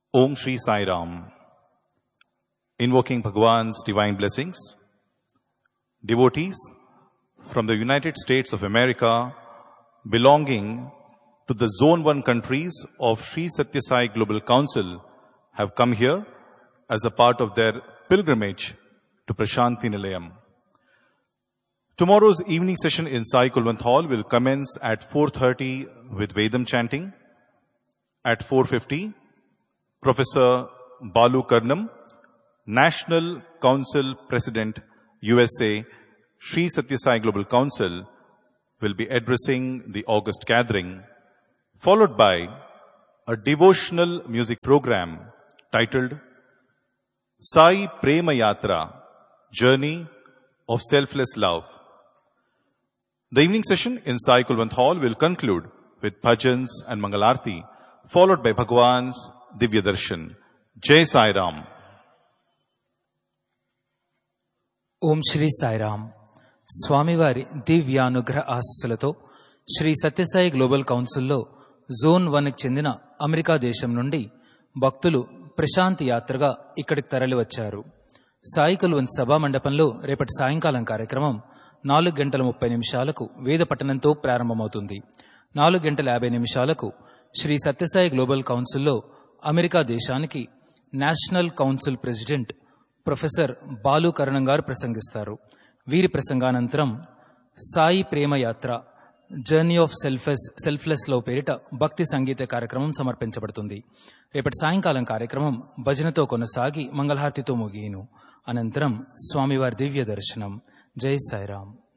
Om Shri Sai Ram. Invoking Bhagwan's divine blessings, devotees from the United States of America belonging to the Zone 1 countries of Sri Satya Sai Global Council have come here as a part of their pilgrimage to Prashanti Nilayam. Tomorrow's evening session in Sai Kulwant Hall will commence at 4:30 with Vedam chanting. At 4:50, Professor Balu Karnam, National Council President, USA, Sri Satya Sai Global Council, will be addressing the August gathering, followed by a devotional music program titled Sai Prema Yatra, Journey of Selfless Love. The evening session in Sai Kulwant Hall will conclude with bhajans and Mangalarti, followed by Bhagwan's Divya Darshan. Jai Sai Ram. ఓం శ్రీ సాయిరామ్. స్వామివారి దివ్యానుగ్రహ ఆశీస్సులతో Shri Sathya Sai global కౌన్సిల్లో zone 1కి చెందిన America దేశం నుండి భక్తులు ప్రశాంతి యాత్రగా ఇక్కడికి తరలివచ్చారు. సాయి కుల్వంత్ సభా మండపంలో రేపటి సాయంకాలం కార్యక్రమం 4:30 వేద పఠనంతో ప్రారంభమవుతుంది. 4:50 శ్రీ సత్యసాయి గ్లోబల్ కౌన్సిల్లో అమెరికా దేశానికి national council president professor Balu కరణం గారు ప్రసంగిస్తారు. వీరి ప్రసంగానంతరం సాయి ప్రేమ యాత్ర, జర్నీ ఆఫ్ సెల్ఫ్లెస్ లవ్ పేరిట భక్తి సంగీత కార్యక్రమం సమర్పించబడుతుంది. రేపటి సాయంకాలం కార్యక్రమం భజనతో కొనసాగి మంగళహారతితో ముగియును. అనంతరం స్వామివారి దివ్య దర్శనం. జై సాయిరామ్.